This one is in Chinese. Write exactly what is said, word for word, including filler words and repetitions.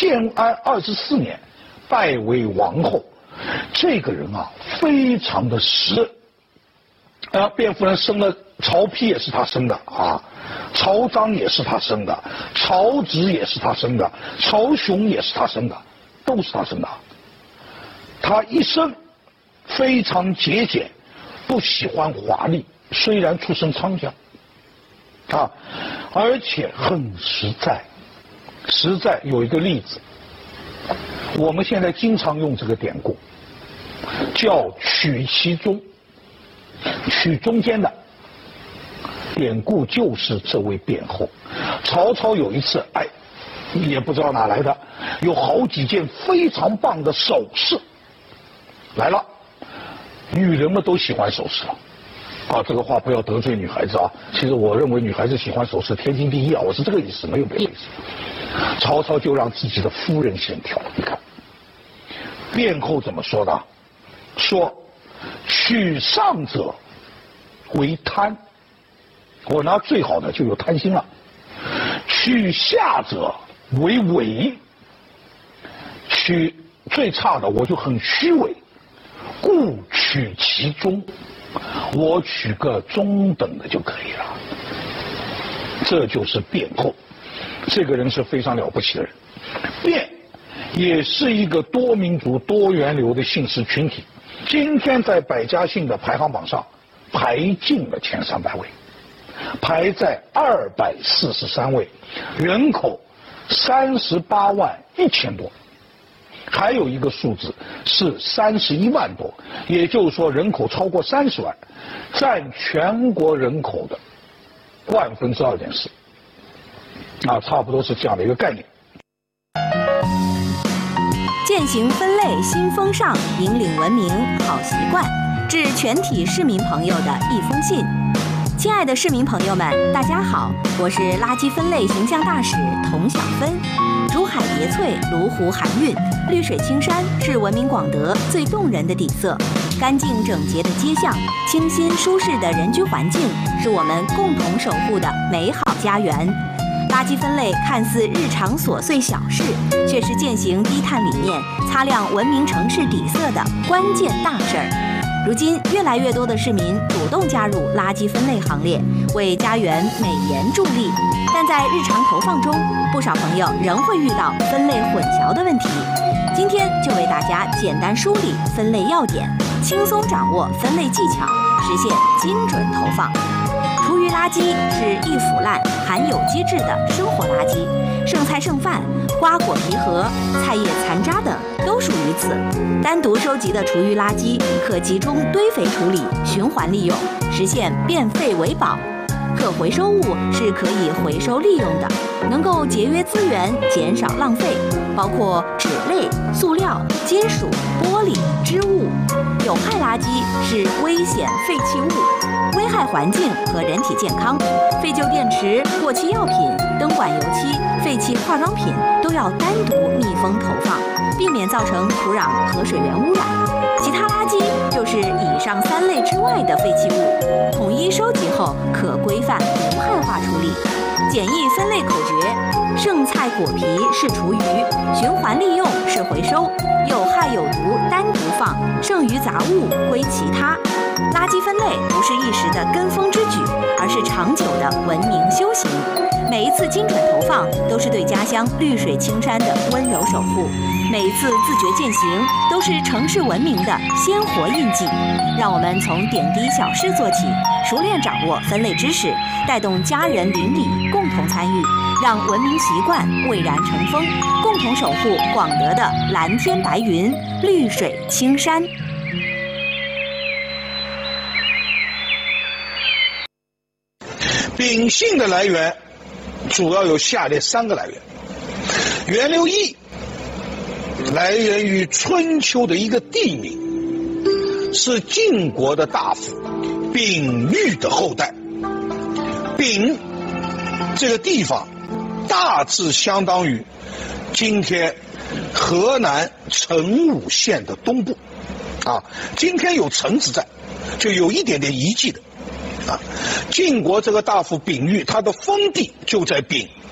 建安二十四年拜为王后。这个人啊，非常的实。啊，卞夫人生了曹丕也是他生的啊，曹彰也是他生的，曹植也是他生的，曹雄也是他生的，都是他生的。他一生非常节俭，不喜欢华丽，虽然出身苍江，啊，而且很实在。实在有一个例子，我们现在经常用这个典故，叫取其中。取中间的典故就是这位卞后。曹操有一次，哎，也不知道哪来的，有好几件非常棒的首饰来了，女人们都喜欢首饰了。啊，这个话不要得罪女孩子啊。其实我认为女孩子喜欢首饰天经地义啊，我是这个意思，没有别的意思。曹操就让自己的夫人先挑，你看，卞后怎么说的？说取上者为贪，我拿最好的就有贪心了；取下者为伪，取最差的我就很虚伪，故取其中，我取个中等的就可以了。这就是卞后，这个人是非常了不起的人。卞也是一个多民族多元流的姓氏群体，今天在百家姓的排行榜上排进了前三百位，排在二百四十三位，人口三十八万一千多，还有一个数字是三十一万多，也就是说人口超过三十万，占全国人口的万分之二点四，啊，差不多是这样的一个概念。 践行分类新风尚，引领文明好习惯，致全体市民朋友的一封信。亲爱的市民朋友们，大家好，我是垃圾分类形象大使童小芬。竹海叠翠，芦湖含韵，绿水青山是文明广德最动人的底色。干净整洁的街巷，清新舒适的人居环境，是我们共同守护的美好家园。垃圾分类看似日常琐碎小事，却是践行低碳理念、擦亮文明城市底色的关键大事儿。如今，越来越多的市民主动加入垃圾分类行列，为家园美颜助力。但在日常投放中，不少朋友仍会遇到分类混淆的问题。今天就为大家简单梳理分类要点，轻松掌握分类技巧，实现精准投放。厨余垃圾是易腐烂、含有机质的生活垃圾，剩菜剩饭、瓜果皮核、菜叶残渣等都属于此。单独收集的厨余垃圾可集中堆肥处理、循环利用，实现变废为宝。可回收物是可以回收利用的，能够节约资源、减少浪费，包括纸类、塑料、金属、玻璃、织物。有害垃圾是危险废弃物，危害环境和人体健康。废旧电池、过期药品、灯管油漆、废弃化妆品都要单独密封投放，避免造成土壤和水源污染。其他垃圾就是以上三类之外的废弃物，统一收集后可规范无害化处理。简易分类口诀：剩菜果皮是厨余，循环利用是回收，有害有毒单独放，剩余杂物归其他。垃圾分类不是一时的跟风之举，而是长久的文明修行。每一次精准投放，都是对家乡绿水青山的温柔守护；每一次自觉践行，都是城市文明的鲜活印记。让我们从点滴小事做起，熟练掌握分类知识，带动家人邻里共同参与，让文明习惯蔚然成风，共同守护广德的蓝天白云、绿水青山。 秉性的来源主要有下列三个来源。源流一来源于春秋的一个地名，是晋国的大夫丙玉的后代。丙这个地方大致相当于今天河南陈武县的东部啊，今天有陈字在，就有一点点遗迹的啊。晋国这个大夫丙玉，他的封地就在丙。